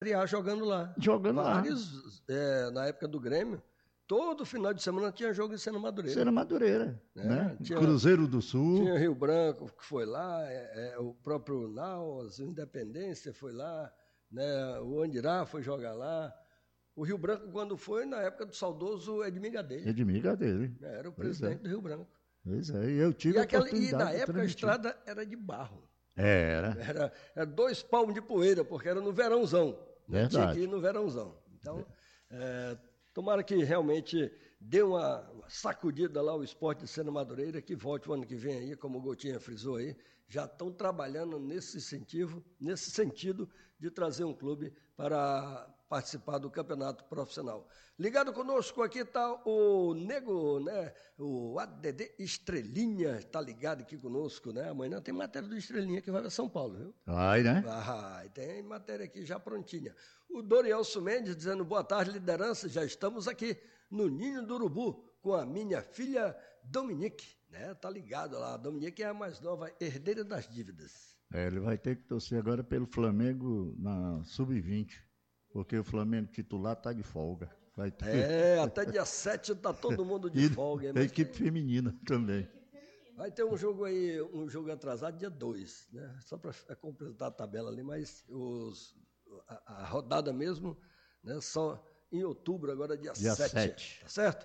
Série A jogando lá. Vários, na época do Grêmio, todo final de semana tinha jogo em Sena Madureira. Né? Cruzeiro do Sul. Tinha Rio Branco, que foi lá, o próprio Naus, o Independência foi lá, né? O Andirá foi jogar lá. O Rio Branco, quando foi, na época do saudoso Edmir Gadelha. Era o presidente do Rio Branco. Pois é, eu tive e na época a estrada era de barro. Era 2 palmos de poeira, porque era no verãozão. Verdade. Tinha que ir no verãozão. Então, tomara que realmente dê uma sacudida lá o esporte de Sena Madureira, que volte o ano que vem aí, como o Gotinha frisou aí, já estão trabalhando nesse sentido de trazer um clube para participar do campeonato profissional. Ligado conosco aqui está o Nego, né? O ADD Estrelinha está ligado aqui conosco, né? Amanhã tem matéria do Estrelinha que vai para São Paulo, viu? Vai, né? Vai, tem matéria aqui já prontinha. O Dorielso Mendes dizendo, boa tarde, liderança, já estamos aqui no Ninho do Urubu com a minha filha Dominique, né? Tá ligado lá, a Dominique é a mais nova herdeira das dívidas. Ele vai ter que torcer agora pelo Flamengo na Sub-20, porque o Flamengo titular tá de folga. Vai ter... até dia 7 tá todo mundo de folga. A equipe feminina também. Vai ter um jogo aí, um jogo atrasado dia 2, né? Só para completar a tabela ali, mas a rodada mesmo, né? Só em outubro, agora dia 7. Tá certo?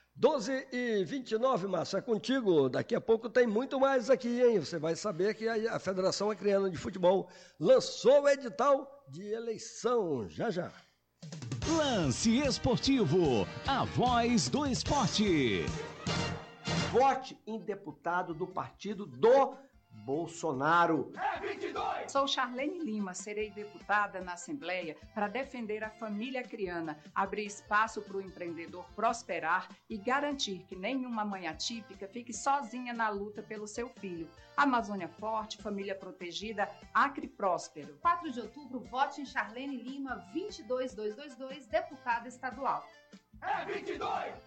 12h29, Márcio, é contigo. Daqui a pouco tem muito mais aqui, hein? Você vai saber que a Federação Acreana de Futebol lançou o edital de eleição. Já. Lance Esportivo, a voz do esporte. Vote em deputado do partido do Bolsonaro. Sou Charlene Lima, serei deputada na Assembleia para defender a família acreana, abrir espaço para o empreendedor prosperar e garantir que nenhuma mãe atípica fique sozinha na luta pelo seu filho. Amazônia Forte, família protegida, Acre próspero. 4 de outubro, vote em Charlene Lima, 22222, deputada estadual. 22!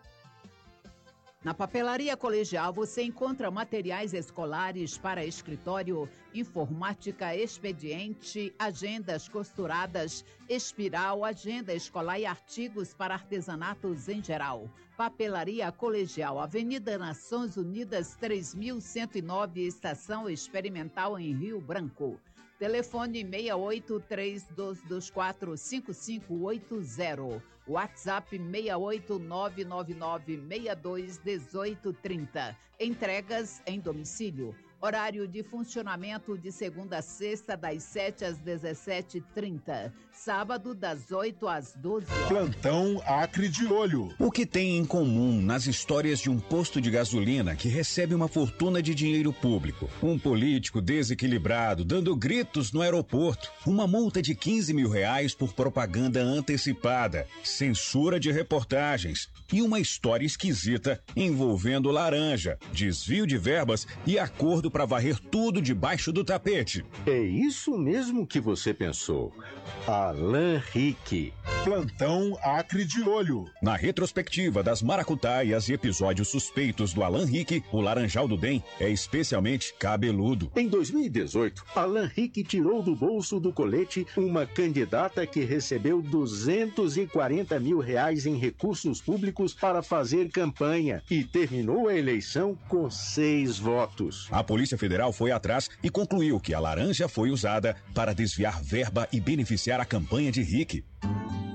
Na Papelaria Colegial você encontra materiais escolares para escritório, informática, expediente, agendas costuradas, espiral, agenda escolar e artigos para artesanatos em geral. Papelaria Colegial, Avenida Nações Unidas 3109, Estação Experimental em Rio Branco. Telefone 6832245580. WhatsApp 68999621830. Entregas em domicílio. Horário de funcionamento de segunda a sexta, das 7 às 17h30. Sábado, das 8 às 12 horas. Plantão Acre de Olho. O que tem em comum nas histórias de um posto de gasolina que recebe uma fortuna de dinheiro público? Um político desequilibrado dando gritos no aeroporto. Uma multa de R$15 mil por propaganda antecipada. Censura de reportagens. E uma história esquisita envolvendo laranja, desvio de verbas e acordo para varrer tudo debaixo do tapete. É isso mesmo que você pensou. Alan Rick. Plantão Acre de Olho. Na retrospectiva das maracutaias e episódios suspeitos do Alan Rick, o Laranjal do Bem é especialmente cabeludo. Em 2018, Alan Rick tirou do bolso do colete uma candidata que recebeu R$240 mil em recursos públicos para fazer campanha e terminou a eleição com 6 votos. A Polícia Federal foi atrás e concluiu que a laranja foi usada para desviar verba e beneficiar a campanha de Rick.